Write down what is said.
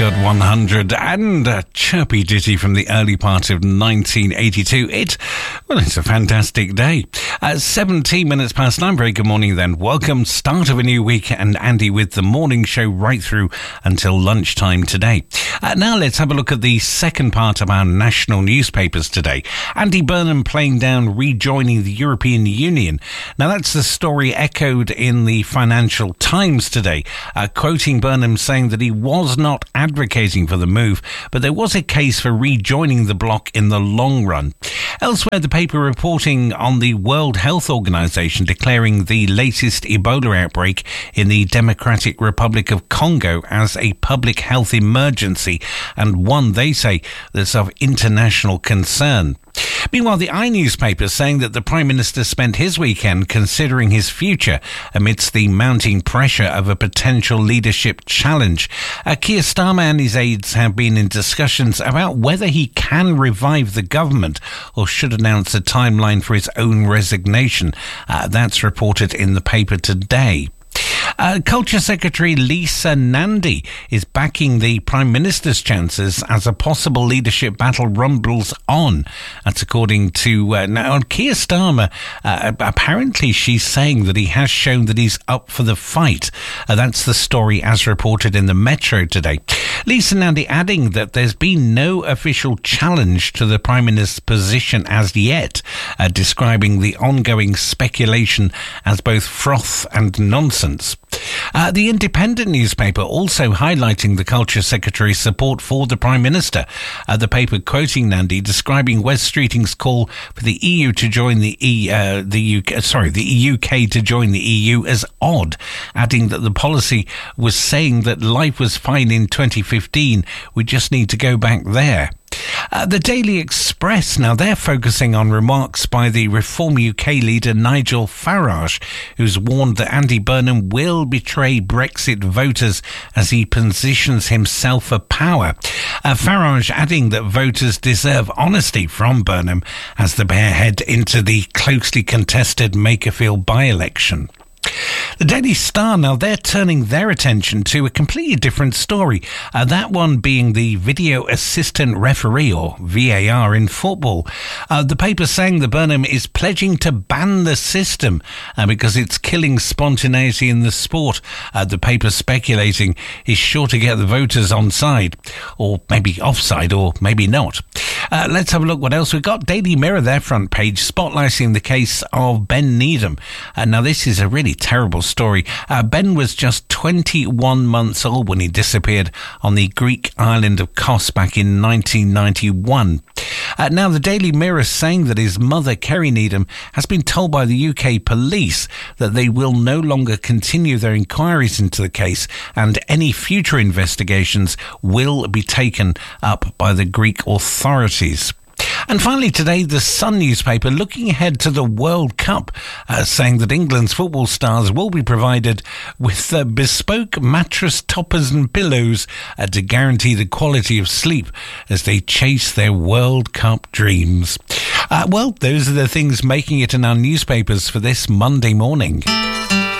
Record 100 and a chirpy ditty from the early part of 1982. It's a fantastic day. 17 minutes past 9. Very good morning then. Welcome. Start of a new week, and Andy with the morning show right through until lunchtime today. Now let's have a look at the second part of our national newspapers today. Andy Burnham playing down rejoining the European Union. Now that's the story echoed in the Financial Times today, quoting Burnham saying that he was not advocating for the move, but there was a case for rejoining the bloc in the long run. Elsewhere, the paper reporting on the World Health Organization declaring the latest Ebola outbreak in the Democratic Republic of Congo as a public health emergency, and one, they say, that's of international concern. Meanwhile, the iNewspaper saying that the Prime Minister spent his weekend considering his future amidst the mounting pressure of a potential leadership challenge. Keir Starmer and his aides have been in discussions about whether he can revive the government or should announce a timeline for his own resignation. That's reported in the paper today. Culture Secretary Lisa Nandy is backing the Prime Minister's chances as a possible leadership battle rumbles on. That's according to now Keir Starmer. Apparently she's saying that he has shown that he's up for the fight. That's the story as reported in the Metro today. Lisa Nandy adding that there's been no official challenge to the Prime Minister's position as yet, describing the ongoing speculation as both froth and nonsense. The Independent newspaper also highlighting the Culture Secretary's support for the Prime Minister. The paper quoting Nandy describing Wes Streeting's call for the EU to join the UK to join the EU as odd, adding that the policy was saying that life was fine in 2015. We just need to go back there. The Daily Express, now they're focusing on remarks by the Reform UK leader Nigel Farage, who's warned that Andy Burnham will betray Brexit voters as he positions himself for power. Farage adding that voters deserve honesty from Burnham as the pair head into the closely contested Makerfield by-election. The Daily Star, now they're turning their attention to a completely different story, that one being the video assistant referee, or VAR, in football. The paper saying that Burnham is pledging to ban the system because it's killing spontaneity in the sport. The paper speculating is sure to get the voters on side, or maybe offside, or maybe not. Let's have a look what else we've got. Daily Mirror, their front page, spotlighting the case of Ben Needham. Now this is a really terrible story. Ben was just 21 months old when he disappeared on the Greek island of Kos back in 1991. Now the Daily Mirror saying that his mother, Kerry Needham, has been told by the UK police that they will no longer continue their inquiries into the case, and any future investigations will be taken up by the Greek authorities. And finally today, the Sun newspaper looking ahead to the World Cup, saying that England's football stars will be provided with bespoke mattress toppers and pillows to guarantee the quality of sleep as they chase their World Cup dreams. Well, those are the things making it in our newspapers for this Monday morning.